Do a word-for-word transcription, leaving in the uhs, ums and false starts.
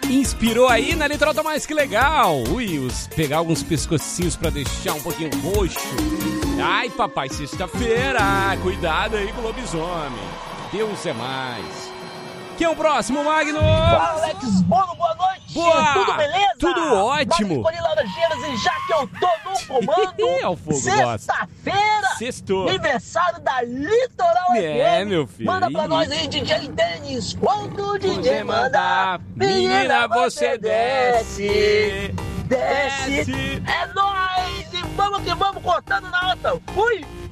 Inspirou aí na Litoral tá mais que legal. Ui, os, pegar alguns pescocinhos pra deixar um pouquinho roxo. Ai, papai, sexta-feira. Cuidado aí com o lobisomem. Deus é mais. Quem é o próximo, Magno? Fala, Alex Bono, boa noite. Boa. Tudo beleza? Tudo ótimo. Magno Laranjeiras, e já que eu tô no comando, É o fogo, sexta-feira, Sextou. aniversário da Litoral É, F M. meu filho. Manda pra nós aí, D J Denis. Quando o D J Você mandar, menina, você desce. Desce. Desce. É nóis. E vamos que vamos, cortando na alta. Fui.